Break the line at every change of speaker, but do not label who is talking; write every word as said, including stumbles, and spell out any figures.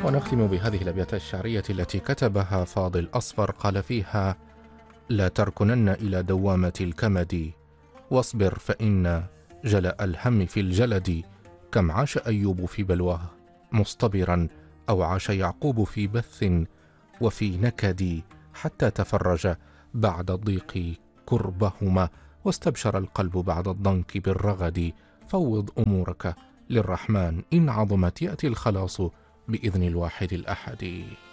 ونختم بهذه الأبيات الشعرية التي كتبها فاضل أصفر، قال فيها: لا تركنن إلى دوامة الكمد، واصبر فإن جلاء الهم في الجلد. كم عاش أيوب في بلواه مصطبرا، أو عاش يعقوب في بث وفي نكد، حتى تفرج بعد الضيق كربهما، واستبشر القلب بعد الضنك بالرغد. فوض أمورك للرحمن، إن عظمت يأتي الخلاص بإذن الواحد الأحد.